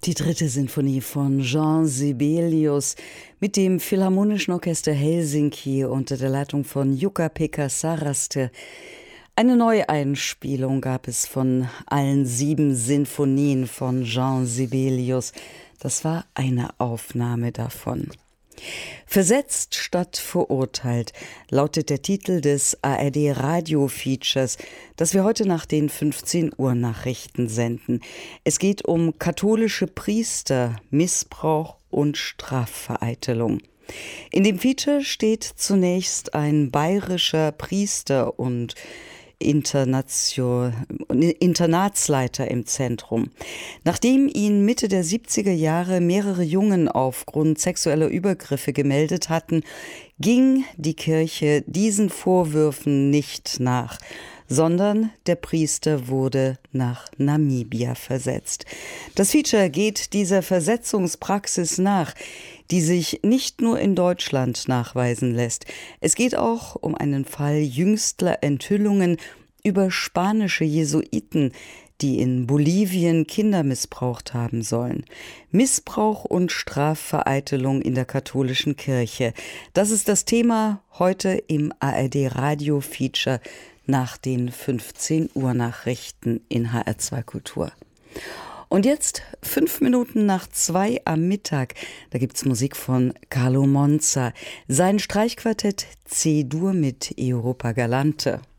Die dritte Sinfonie von Jean Sibelius mit dem Philharmonischen Orchester Helsinki unter der Leitung von Jukka-Pekka Saraste. Eine Neueinspielung gab es von allen 7 Sinfonien von Jean Sibelius. Das war eine Aufnahme davon. Versetzt statt verurteilt lautet der Titel des ARD-Radio-Features, das wir heute nach den 15 Uhr Nachrichten senden. Es geht um katholische Priester, Missbrauch und Strafvereitelung. In dem Feature steht zunächst ein bayerischer Priester und Internatsleiter im Zentrum. Nachdem ihn Mitte der 70er Jahre mehrere Jungen aufgrund sexueller Übergriffe gemeldet hatten, ging die Kirche diesen Vorwürfen nicht nach, sondern der Priester wurde nach Namibia versetzt. Das Feature geht dieser Versetzungspraxis nach, die sich nicht nur in Deutschland nachweisen lässt. Es geht auch um einen Fall jüngster Enthüllungen über spanische Jesuiten, die in Bolivien Kinder missbraucht haben sollen. Missbrauch und Strafvereitelung in der katholischen Kirche. Das ist das Thema heute im ARD-Radio-Feature nach den 15 Uhr Nachrichten in HR2 Kultur. Und jetzt 5 Minuten nach 2 am Mittag, da gibt's Musik von Carlo Monza, sein Streichquartett C-Dur mit Europa Galante.